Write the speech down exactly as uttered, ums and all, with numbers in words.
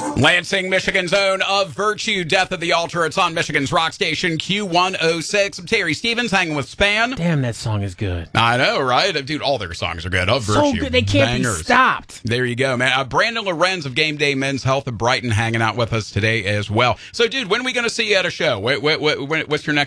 Lansing, Michigan's own Of Virtue, Death of the Altar. It's on Michigan's rock station, Q one oh six. I'm Terry Stevens, hanging with Span. Damn, that song is good. I know, right? Dude, all their songs are good. Of So Virtue. good, they can't Bangers. be stopped. There you go, man. Uh, Brandon Lorenz of Game Day Men's Health of Brighton hanging out with us today as well. So, dude, when are we going to see you at a show? What, what, what, what's your next